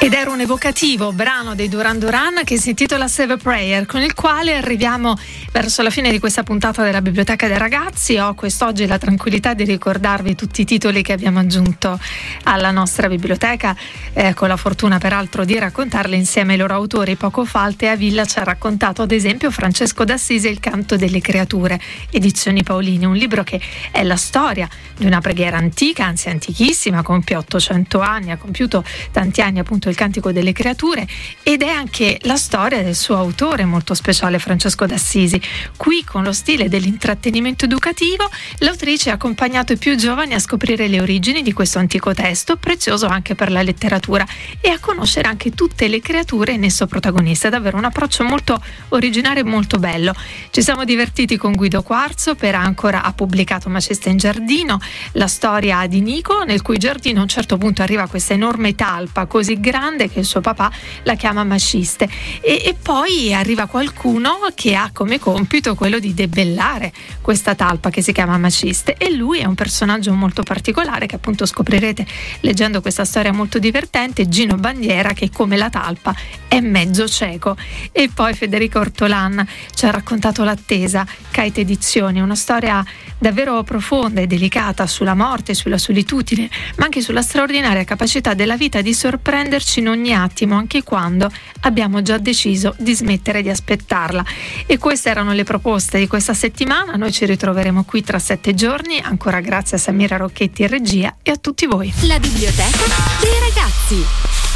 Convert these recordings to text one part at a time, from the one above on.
Ed era un evocativo brano dei Duran Duran che si intitola Save a Prayer, con il quale arriviamo verso la fine di questa puntata della Biblioteca dei Ragazzi. Ho quest'oggi la tranquillità di ricordarvi tutti i titoli che abbiamo aggiunto alla nostra biblioteca, con la fortuna peraltro di raccontarli insieme ai loro autori. Poco fa Altea Villa ci ha raccontato ad esempio Francesco d'Assisi e il canto delle creature, edizioni Paolini, un libro che è la storia di una preghiera antica, anzi antichissima, compie 800 anni, ha compiuto tanti anni appunto il Cantico delle Creature, ed è anche la storia del suo autore molto speciale, Francesco d'Assisi. Qui, con lo stile dell'intrattenimento educativo, l'autrice ha accompagnato i più giovani a scoprire le origini di questo antico testo, prezioso anche per la letteratura, e a conoscere anche tutte le creature in esso protagoniste. È davvero un approccio molto originale e molto bello. Ci siamo divertiti con Guido Quarzo. Per Ancora ha pubblicato Maciste in giardino, la storia di Nico, nel cui giardino a un certo punto arriva questa enorme talpa così grande che il suo papà la chiama Maciste, e poi arriva qualcuno che ha come compito quello di debellare questa talpa che si chiama Maciste, e lui è un personaggio molto particolare che appunto scoprirete leggendo questa storia molto divertente, Gino Bandiera, che come la talpa è mezzo cieco. E poi Federico Ortolan ci ha raccontato L'attesa, Kite Edizioni, una storia davvero profonda e delicata sulla morte, sulla solitudine, ma anche sulla straordinaria capacità della vita di sorprenderci in ogni attimo, anche quando abbiamo già deciso di smettere di aspettarla. E queste erano le proposte di questa settimana. Noi ci ritroveremo qui tra 7 giorni, ancora grazie a Samira Rocchetti in regia e a tutti voi. La Biblioteca dei Ragazzi.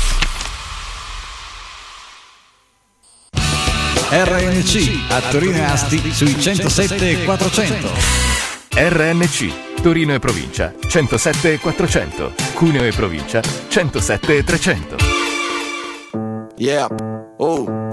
RNC a Torino e Asti sui 107 e 400. RNC Torino e provincia 107 e 400, Cuneo e provincia 107 e 300. Yeah. Oh.